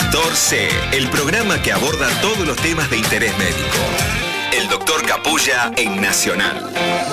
Doctor C, el programa que aborda todos los temas de interés médico. El Doctor Capulla en Nacional.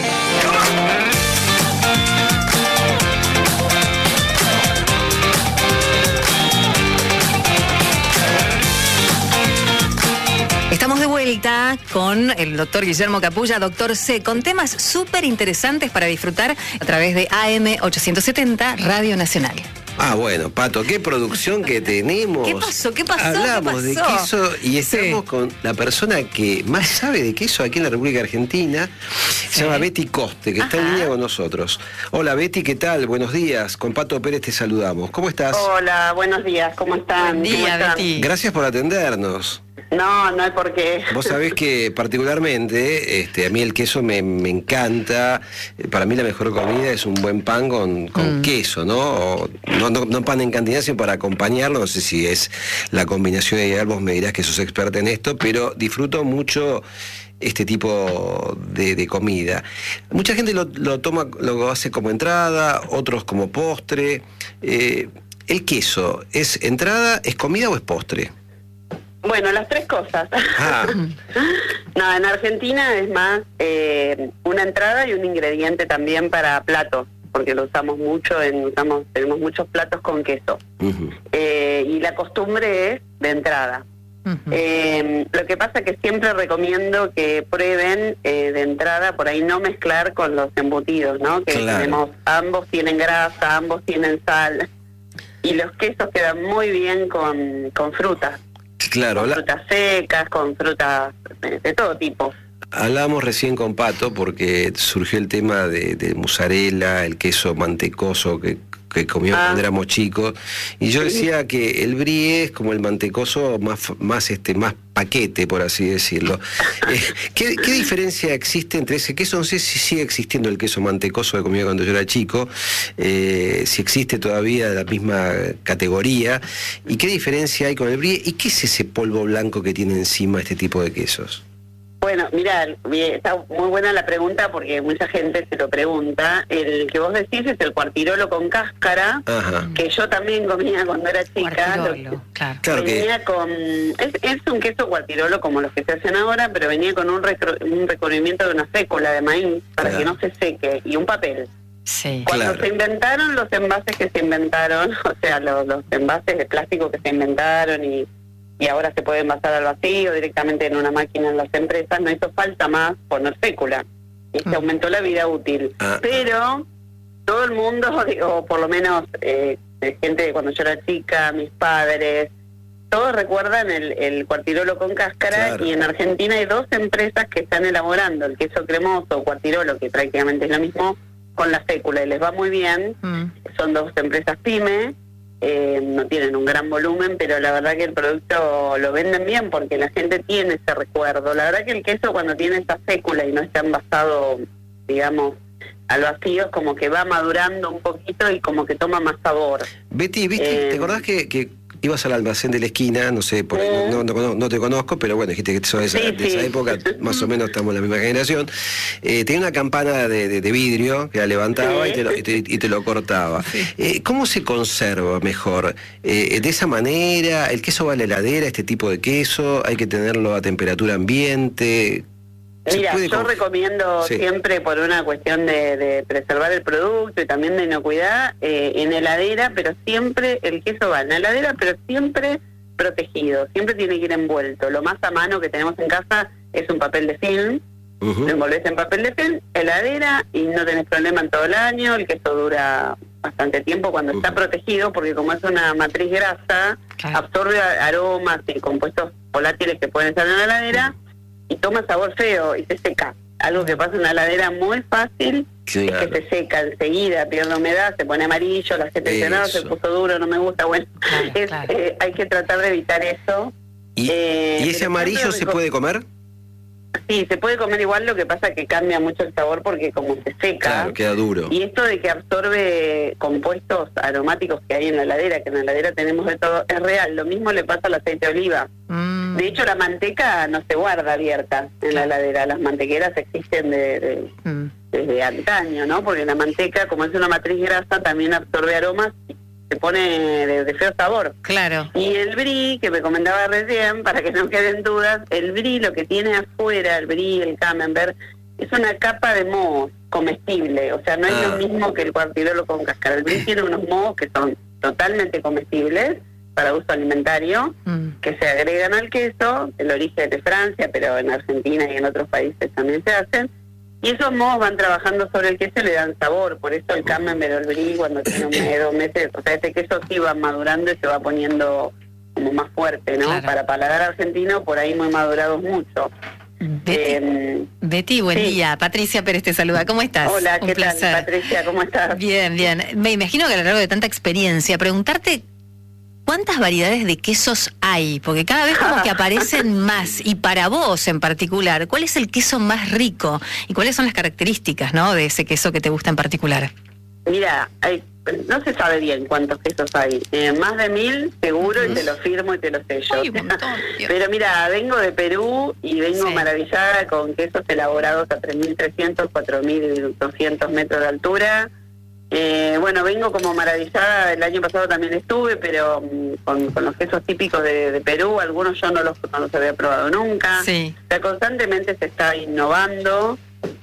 Estamos de vuelta con el doctor Guillermo Capulla, doctor C, con temas súper interesantes para disfrutar a través de AM 870 Radio Nacional. Ah, bueno, Pato, qué producción que tenemos. ¿Qué pasó? ¿Qué pasó? Hablamos ¿Qué pasó? de queso y estamos con la persona que más sabe de queso aquí en la República Argentina. Se llama Betty Coste, que está en línea con nosotros. Hola Betty, ¿qué tal? Buenos días. Con Pato Pérez te saludamos. ¿Cómo estás? Hola, buenos días. ¿Cómo están? Buen día, ¿Cómo están? Betty. Gracias por atendernos. No hay por qué. Vos sabés que particularmente a mí el queso me encanta. Para mí la mejor comida es un buen pan con queso, ¿no? O, no pan en cantidad, sino para acompañarlo. No sé si es la combinación ideal, vos me dirás que sos experta en esto, pero disfruto mucho este tipo de comida. Mucha gente lo toma, lo hace como entrada, otros como postre. ¿El queso es entrada, es comida o es postre? Bueno, las tres cosas. Ah. No, en Argentina es más una entrada y un ingrediente también para platos, porque lo usamos mucho, tenemos muchos platos con queso. Uh-huh. Y la costumbre es de entrada. Uh-huh. Lo que pasa es que siempre recomiendo que prueben de entrada, por ahí no mezclar con los embutidos, ¿no? Que tenemos, ambos tienen grasa, ambos tienen sal, y los quesos quedan muy bien con frutas. Claro, con frutas secas, con frutas de todo tipo. Hablábamos recién con Pato porque surgió el tema de mozzarella, el queso mantecoso que comió cuando éramos chicos, y yo decía que el brie es como el mantecoso más paquete, por así decirlo. ¿Qué diferencia existe entre ese queso? No sé si sigue existiendo el queso mantecoso que comía cuando yo era chico, si existe todavía de la misma categoría, y qué diferencia hay con el brie, y qué es ese polvo blanco que tiene encima este tipo de quesos. Bueno, mirá, está muy buena la pregunta porque mucha gente se lo pregunta. El que vos decís es el cuartirolo con cáscara. Ajá. Que yo también comía cuando era chica. Claro. Venía con... Es un queso cuartirolo como los que se hacen ahora, pero venía con un recubrimiento de una fécula de maíz para que no se seque, y un papel. Sí. Cuando se inventaron los envases que se inventaron, o sea, los envases de plástico que se inventaron y ahora se puede envasar al vacío directamente en una máquina en las empresas, no hizo falta más poner fécula y se aumentó la vida útil. Pero todo el mundo, o por lo menos gente de cuando yo era chica, mis padres, todos recuerdan el cuartirolo con cáscara. Claro. Y en Argentina hay 2 empresas que están elaborando el queso cremoso o cuartirolo, que prácticamente es lo mismo, con la fécula, y les va muy bien. Son 2 empresas pyme. No tienen un gran volumen, pero la verdad que el producto lo venden bien porque la gente tiene ese recuerdo. La verdad que el queso, cuando tiene esa fécula y no está envasado, digamos, al vacío, es como que va madurando un poquito y como que toma más sabor. Betty, ¿viste? ¿Te acordás que ibas al almacén de la esquina? No sé, por ahí, no te conozco, pero bueno, dijiste que sos de esa época, más o menos estamos en la misma generación. Tenía una campana de vidrio que la levantaba y te lo cortaba. Sí. ¿Cómo se conserva mejor? ¿De esa manera? ¿El queso va a la heladera, este tipo de queso? ¿Hay que tenerlo a temperatura ambiente? Mira, yo recomiendo siempre, por una cuestión de preservar el producto y también de inocuidad, en heladera, pero siempre el queso va en la heladera, pero siempre protegido, siempre tiene que ir envuelto. Lo más a mano que tenemos en casa es un papel de film. Lo envolvés en papel de film, heladera, y no tenés problema en todo el año. El queso dura bastante tiempo cuando está protegido, porque como es una matriz grasa, absorbe aromas y compuestos volátiles que pueden estar en la heladera, y toma sabor feo y se seca. Algo que pasa en la heladera muy fácil, es que se seca enseguida, pierde humedad, se pone amarillo, la gente dice, no, se puso duro, no me gusta. Bueno, hay que tratar de evitar eso. ¿Y ese amarillo se puede comer? Sí, se puede comer igual, lo que pasa es que cambia mucho el sabor porque como se seca... Claro, queda duro. Y esto de que absorbe compuestos aromáticos que hay en la heladera, que en la heladera tenemos de todo, es real. Lo mismo le pasa al aceite de oliva. De hecho, la manteca no se guarda abierta en la heladera. Las mantequeras existen desde antaño, ¿no? Porque la manteca, como es una matriz grasa, también absorbe aromas y se pone de feo sabor. Claro. Y el brie, que me comentaba recién, para que no queden dudas, el brie lo que tiene afuera, el brie, el camembert, es una capa de mohos comestible, o sea, no es lo mismo que el cuartirolo con cáscara. El brie tiene unos mohos que son totalmente comestibles para uso alimentario, que se agregan al queso, el origen de Francia, pero en Argentina y en otros países también se hacen, y esos mohos van trabajando sobre el queso y le dan sabor. Por eso el camembert o el brie, cuando tiene 1 mes, 2 meses, o sea, este queso sí va madurando y se va poniendo como más fuerte, ¿no? Claro. Para paladar argentino, por ahí muy madurados mucho. Betty, buen sí. día. Patricia Pérez te saluda. ¿Cómo estás? Hola, Un ¿qué placer. tal, Patricia? ¿Cómo estás? Bien, bien. Me imagino que a lo largo de tanta experiencia, preguntarte cuántas variedades de quesos hay, porque cada vez como que aparecen más, y para vos en particular, ¿cuál es el queso más rico? ¿Y cuáles son las características, ¿no?, de ese queso que te gusta en particular? Mira, no se sabe bien cuántos quesos hay. Más de 1000 seguro, y te lo firmo y te lo sello. Ay, un montón, Dios. Pero mira, vengo de Perú y vengo Sí. maravillada con quesos elaborados a 3.300, 4.200 metros de altura. Bueno, vengo como maravillada. El año pasado también estuve, pero con los quesos típicos de Perú. Algunos yo no los había probado nunca. Sí. O sea, constantemente se está innovando.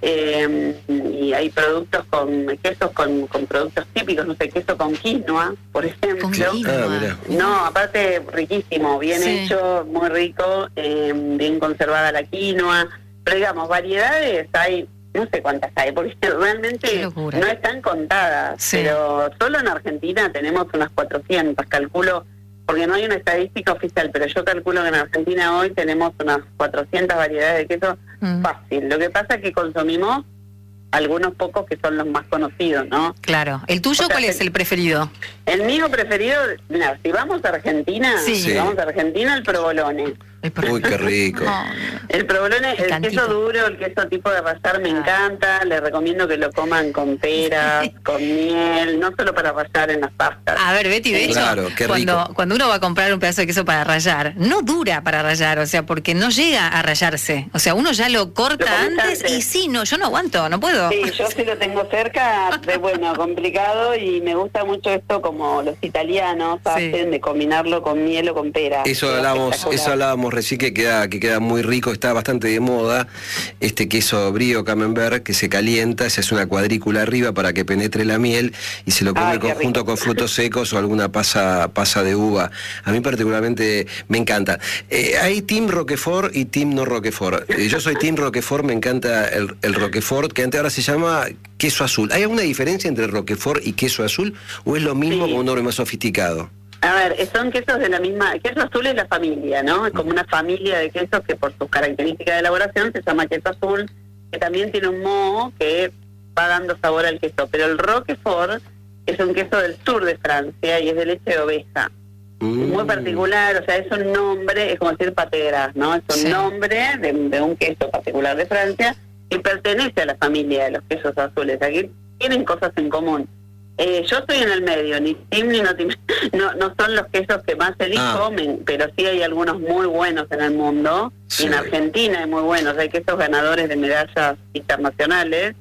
Y hay productos quesos con productos típicos, no sé, queso con quinoa, por ejemplo. Con quinoa. Mira. No, aparte riquísimo, bien Sí. hecho, muy rico, bien conservada la quinoa. Pero digamos, variedades hay, no sé cuántas hay, porque Qué realmente locura. no están contadas. Sí. Pero solo en Argentina tenemos unas 400, calculo, porque no hay una estadística oficial, pero yo calculo que en Argentina hoy tenemos unas 400 variedades de queso. Fácil. Lo que pasa es que consumimos algunos pocos que son los más conocidos, ¿no? Claro. ¿El tuyo O sea, cuál es el preferido? El mío preferido, mira, si vamos a Argentina, Sí. el provolone. Uy, qué rico. El provolone, el Picantito. queso duro, el queso tipo de rallar me encanta. Les recomiendo que lo coman con peras, con miel, no solo para rallar en las pastas. A ver, Betty, de hecho, Claro, qué rico. cuando uno va a comprar un pedazo de queso para rallar, no dura para rallar, o sea, porque no llega a rallarse. O sea, uno ya lo corta Lo comés antes antes. y sí, no, yo no aguanto, no puedo. Sí, yo sí lo tengo cerca, bueno, complicado, y me gusta mucho esto como los italianos hacen, de combinarlo con miel o con pera. Eso Queda espectacular. hablábamos recién, que queda muy rico, está bastante de moda este queso brie o camembert que se calienta, se hace una cuadrícula arriba para que penetre la miel y se lo come Ay, qué junto rico. con frutos secos o alguna pasa de uva. A mí particularmente me encanta. Hay team Roquefort y team no Roquefort. Yo soy team Roquefort, me encanta el Roquefort, que antes ahora se llama queso azul. ¿Hay alguna diferencia entre Roquefort y queso azul o es lo mismo Sí. con un nombre más sofisticado? A ver, son quesos de la misma... Queso azul es la familia, ¿no? Es como una familia de quesos que por sus características de elaboración se llama queso azul, que también tiene un moho que va dando sabor al queso. Pero el Roquefort es un queso del sur de Francia y es de leche de oveja. Muy particular, o sea, es un nombre, es como decir pâté de gras, ¿no? Es un Sí. nombre de un queso particular de Francia y pertenece a la familia de los quesos azules. Aquí tienen cosas en común. Yo estoy en el medio, ni team ni no team. No son los quesos que más elijo, pero sí hay algunos muy buenos en el mundo. Sí. Y en Argentina hay muy buenos. Hay quesos ganadores de medallas internacionales,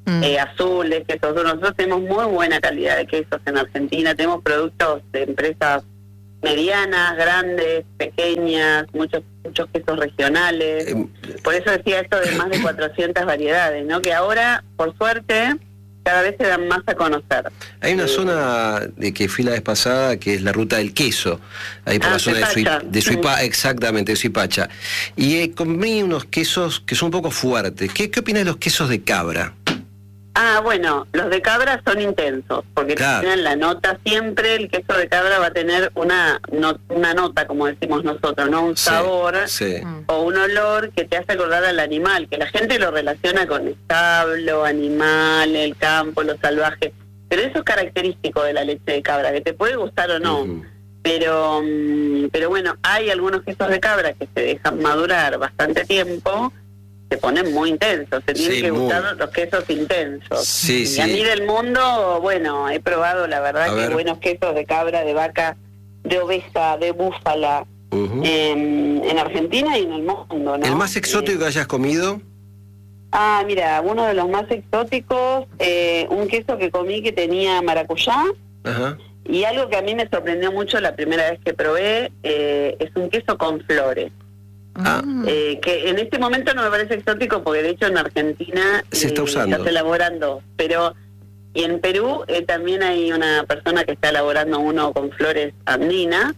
azules, quesos duros. Nosotros tenemos muy buena calidad de quesos en Argentina. Tenemos productos de empresas medianas, grandes, pequeñas, muchos quesos regionales. Por eso decía esto de más de 400 variedades, ¿no? Que ahora, por suerte, cada vez se dan más a conocer. Hay una zona de que fui la vez pasada que es la ruta del queso, ahí por la zona de Suipacha, exactamente, de Suipacha. Y comí unos quesos que son un poco fuertes. ¿Qué opinas de los quesos de cabra? Bueno, los de cabra son intensos, porque tienen la nota siempre. El queso de cabra va a tener una nota, como decimos nosotros, ¿no? Un sabor o un olor que te hace acordar al animal, que la gente lo relaciona con establo, animal, el campo, lo salvaje. Pero eso es característico de la leche de cabra, que te puede gustar o no. Pero bueno, hay algunos quesos de cabra que se dejan madurar bastante tiempo, se ponen muy intensos, se tienen que gustar los quesos intensos. Y a mí del mundo, bueno, he probado la verdad que buenos quesos de cabra, de vaca, de oveja, de búfala, en Argentina y en el mundo, ¿no? ¿El más exótico que hayas comido? Mira, uno de los más exóticos, un queso que comí que tenía maracuyá, Y algo que a mí me sorprendió mucho la primera vez que probé es un queso con flores. Que en este momento no me parece exótico porque de hecho en Argentina se está usando. está elaborando, pero y en Perú también hay una persona que está elaborando uno con flores andinas.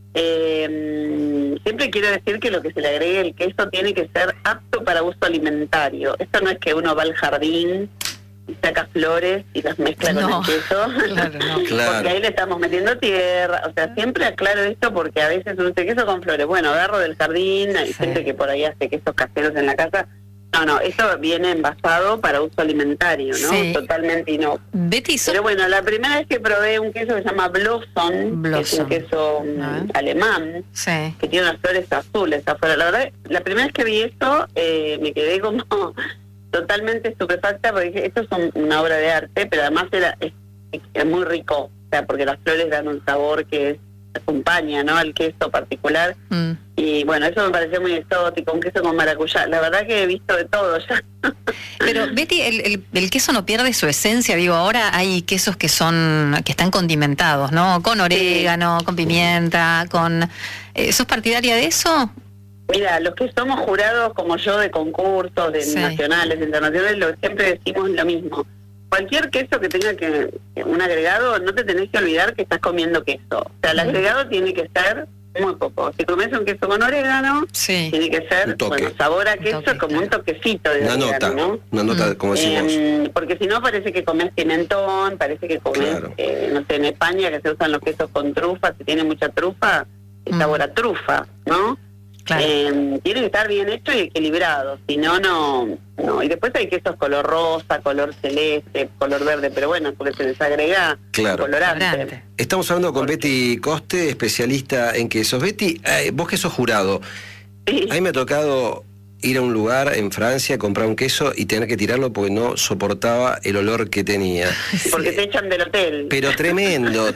Siempre quiero decir que lo que se le agregue el queso tiene que ser apto para uso alimentario. Esto no es que uno va al jardín y saca flores y las mezcla con el queso, Claro. porque ahí le estamos metiendo tierra. O sea, siempre aclaro esto porque a veces uno dice queso con flores. Bueno, agarro del jardín, hay gente que por ahí hace quesos caseros en la casa. No, esto viene envasado para uso alimentario, ¿no? Sí. Totalmente inocuo. Betty, Pero bueno, la primera vez que probé un queso que se llama Blossom, que es un queso alemán, que tiene unas flores azules afuera. La verdad, la primera vez que vi esto, me quedé como totalmente estupefacta porque dije, esto es una obra de arte, pero además es muy rico, o sea, porque las flores dan un sabor que acompaña, ¿no?, al queso particular. Y bueno, eso me pareció muy exótico, un queso con maracuyá. La verdad que he visto de todo ya. Pero Betty, el queso no pierde su esencia. Digo, ahora hay quesos que están condimentados, ¿no? Con orégano, con pimienta, con... ¿Sos partidaria de eso? Mira, los que somos jurados como yo de concursos, de nacionales, internacionales, siempre decimos lo mismo. Cualquier queso que tenga un agregado, no te tenés que olvidar que estás comiendo queso. O sea, el agregado tiene que ser muy poco. Si comes un queso con orégano, tiene que ser, bueno, sabor a queso, como un toquecito de orégano, ¿no? Una nota, como decimos. Porque si no parece que comes pimentón, parece que comes, no sé, en España que se usan los quesos con trufa, si tiene mucha trufa, es sabor a trufa, ¿no? Claro. Tiene que estar bien hecho y equilibrado, si no, no. Y después hay quesos color rosa, color celeste, color verde, pero bueno, porque se les agrega colorante. Estamos hablando con Betty Coste, especialista en quesos. Betty, vos que sos jurado, a mí me ha tocado ir a un lugar en Francia, comprar un queso y tener que tirarlo porque no soportaba el olor que tenía. Porque te echan del hotel. Pero tremendo,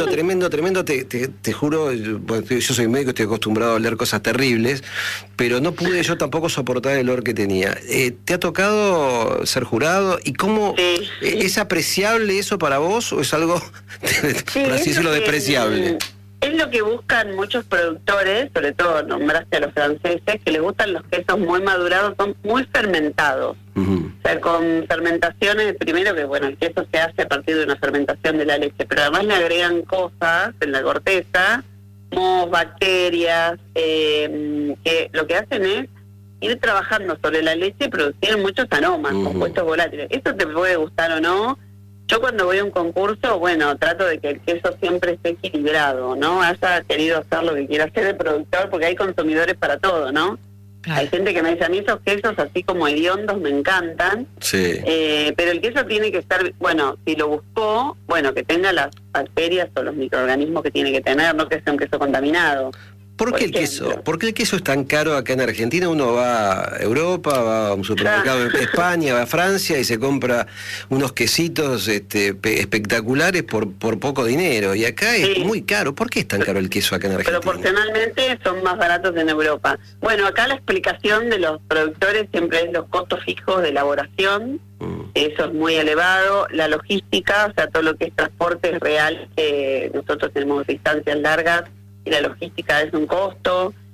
te juro, yo soy médico, estoy acostumbrado a oler cosas terribles, pero no pude yo tampoco soportar el olor que tenía. ¿Te ha tocado ser jurado? ¿Y cómo es apreciable eso para vos o es algo, por así decirlo, despreciable? Es lo que buscan muchos productores, sobre todo nombraste a los franceses, que les gustan los quesos muy madurados, son muy fermentados. O sea, con fermentaciones, primero que bueno, el queso se hace a partir de una fermentación de la leche, pero además le agregan cosas en la corteza, mohos, bacterias, que lo que hacen es ir trabajando sobre la leche y producir muchos aromas, compuestos volátiles. Esto te puede gustar o no. Yo cuando voy a un concurso, bueno, trato de que el queso siempre esté equilibrado, ¿no? Haya querido hacer lo que quiera hacer el productor, porque hay consumidores para todo, ¿no? Claro. Hay gente que me dice, a mí esos quesos así como hediondos me encantan, pero el queso tiene que estar, bueno, si lo buscó, bueno, que tenga las bacterias o los microorganismos que tiene que tener, no que sea un queso contaminado. ¿Por qué el queso es tan caro acá en Argentina? Uno va a Europa, va a un supermercado en España, va a Francia y se compra unos quesitos espectaculares por poco dinero. Y acá es muy caro. ¿Por qué es tan caro el queso acá en Argentina? Proporcionalmente son más baratos en Europa. Bueno, acá la explicación de los productores siempre es los costos fijos de elaboración. Eso es muy elevado. La logística, o sea, todo lo que es transporte es real. Nosotros tenemos distancias largas y la logística es un costo.